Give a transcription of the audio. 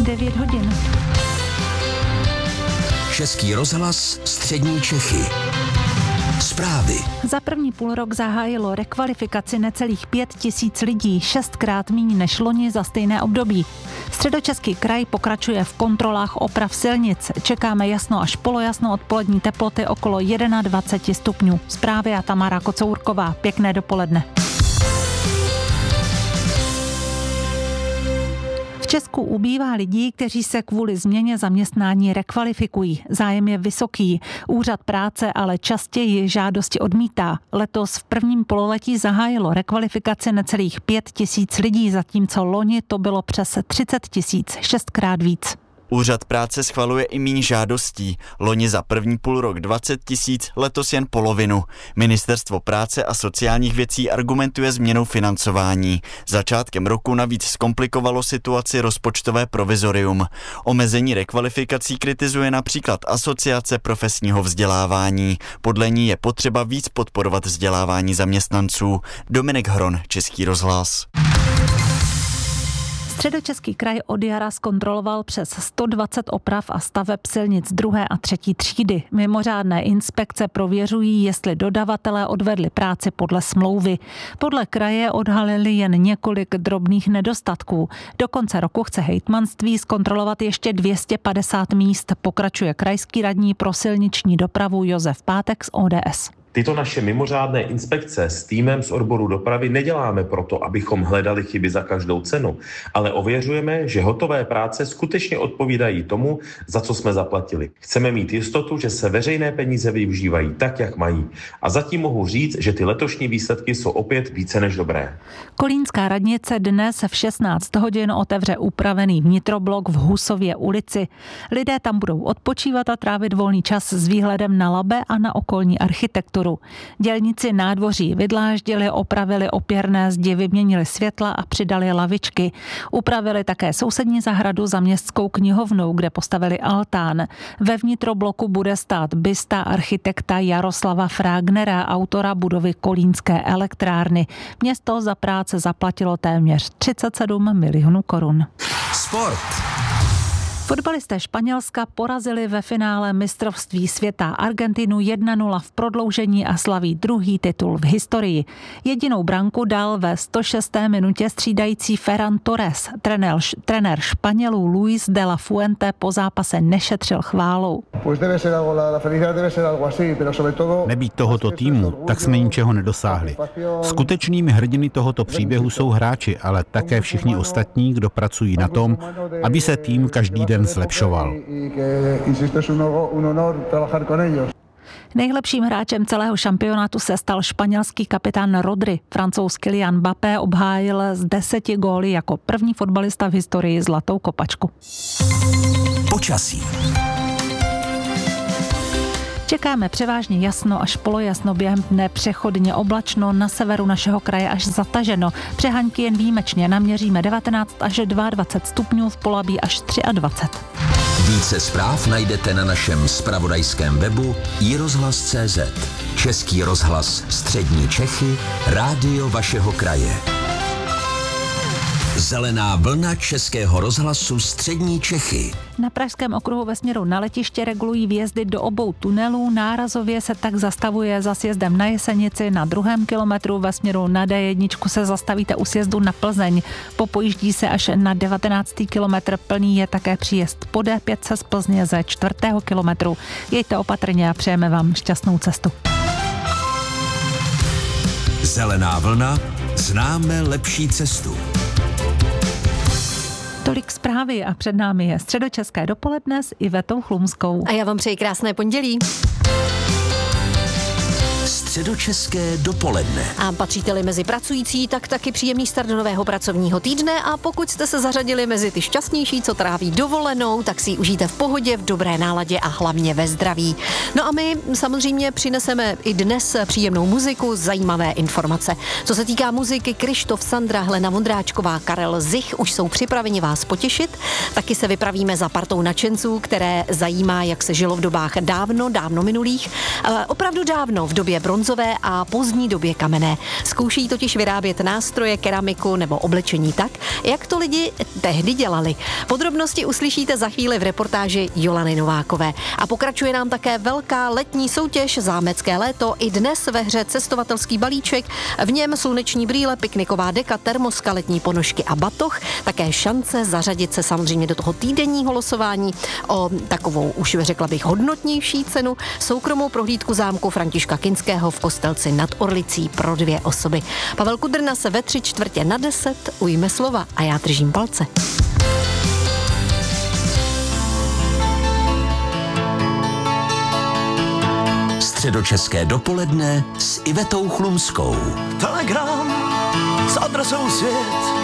9 hodin. Český rozhlas Střední Čechy. Zprávy. Za první půlrok zahájilo rekvalifikaci necelých 5 000 lidí, 6krát míň než loni za stejné období. Středočeský kraj pokračuje v kontrolách oprav silnic. Čekáme jasno až polojasno, odpolední teploty okolo 21 stupňů. Zprávy a Tamara Kocourková. Pěkné dopoledne. V Česku ubývá lidí, kteří se kvůli změně zaměstnání rekvalifikují. Zájem je vysoký. Úřad práce ale častěji žádosti odmítá. Letos v prvním pololetí zahájilo rekvalifikaci necelých 5 000 lidí, zatímco loni to bylo přes 30 000, 6krát víc. Úřad práce schvaluje i míň žádostí. Loni za první půlrok 20 000, letos jen polovinu. Ministerstvo práce a sociálních věcí argumentuje změnou financování. Začátkem roku navíc zkomplikovalo situaci rozpočtové provizorium. Omezení rekvalifikací kritizuje například Asociace profesního vzdělávání. Podle ní je potřeba víc podporovat vzdělávání zaměstnanců. Dominik Hron, Český rozhlas. Středočeský kraj od jara zkontroloval přes 120 oprav a staveb silnic 2. a 3. třídy. Mimořádné inspekce prověřují, jestli dodavatelé odvedli práci podle smlouvy. Podle kraje odhalili jen několik drobných nedostatků. Do konce roku chce hejtmanství zkontrolovat ještě 250 míst, pokračuje krajský radní pro silniční dopravu Josef Pátek z ODS. Tyto naše mimořádné inspekce s týmem z odboru dopravy neděláme proto, abychom hledali chyby za každou cenu, ale ověřujeme, že hotové práce skutečně odpovídají tomu, za co jsme zaplatili. Chceme mít jistotu, že se veřejné peníze využívají tak, jak mají. A zatím mohu říct, že ty letošní výsledky jsou opět více než dobré. Kolínská radnice dnes v 16 hodin otevře upravený vnitroblok v Husově ulici. Lidé tam budou odpočívat a trávit volný čas s výhledem na Labe a na okolní architekturu. Dělníci nádvoří vydláždili, opravili opěrné zdi, vyměnili světla a přidali lavičky. Upravili také sousední zahradu za městskou knihovnou, kde postavili altán. Ve vnitrobloku bude stát bysta architekta Jaroslava Frágnera, autora budovy Kolínské elektrárny. Město za práce zaplatilo téměř 37 milionů korun. Sport. Fotbalisté Španělska porazili ve finále mistrovství světa Argentinu 1-0 v prodloužení a slaví druhý titul v historii. Jedinou branku dal ve 106. minutě střídající Ferran Torres. Trenér Španělů Luis de la Fuente po zápase nešetřil chválou. Nebýt tohoto týmu, tak jsme ničeho nedosáhli. Skutečnými hrdiny tohoto příběhu jsou hráči, ale také všichni ostatní, kdo pracují na tom, aby se tým každý den zlepšoval. Nejlepším hráčem celého šampionátu se stal španělský kapitán Rodri. Francouz Kylian Mbappé obhájil z 10 góly jako první fotbalista v historii zlatou kopačku. Počasí. Čekáme převážně jasno až polojasno, během dne přechodně oblačno, na severu našeho kraje až zataženo. Přeháňky jen výjimečně, naměříme 19 až 22 stupňů, v Polabí až 23. Více zpráv najdete na našem zpravodajském webu iRozhlas.cz. Český rozhlas Střední Čechy, rádio vašeho kraje. Zelená vlna Českého rozhlasu Střední Čechy. Na Pražském okruhu ve směru na letiště regulují vjezdy do obou tunelů. Nárazově se tak zastavuje za sjezdem na Jesenici. Na 2. kilometru ve směru na D1 se zastavíte u sjezdu na Plzeň. Popojíždí se až na 19. kilometr. Plný je také příjezd po D5 z Plzně ze 4. kilometru. Jeďte opatrně a přejeme vám šťastnou cestu. Zelená vlna, známe lepší cestu. Tolik zprávy a před námi je středočeské dopoledne s Ivetou Chlumskou. A já vám přeji krásné pondělí. Středočeské dopoledne. A patříte-li mezi pracující, tak taky příjemný start do nového pracovního týdne, a pokud jste se zařadili mezi ty šťastnější, co tráví dovolenou, tak si ji užijte v pohodě, v dobré náladě a hlavně ve zdraví. No a my samozřejmě přineseme i dnes příjemnou muziku, zajímavé informace. Co se týká muziky, Krištof, Sandra, Helena Vondráčková, Karel Zich už jsou připraveni vás potěšit. Taky se vypravíme za partou nadšenců, které zajímá, jak se žilo v dobách dávno minulých. Opravdu dávno, v době bronzové bronzové a pozdní době kamenné. Zkouší totiž vyrábět nástroje, keramiku nebo oblečení tak, jak to lidi tehdy dělali. Podrobnosti uslyšíte za chvíli v reportáži Jolany Novákové. A pokračuje nám také velká letní soutěž Zámecké léto. I dnes ve hře cestovatelský balíček, v něm sluneční brýle, pikniková deka, termoska, letní ponožky a batoh. Také šance zařadit se samozřejmě do toho týdenního losování o takovou, už řekla bych, hodnotnější cenu, soukromou prohlídku zámku Františka Kinského v Kostelci nad Orlicí pro 2 osoby. Pavel Kudrna se ve 9:45 ujme slova a já držím palce. Středočeské dopoledne s Ivetou Chlumskou. Telegram s adresou svět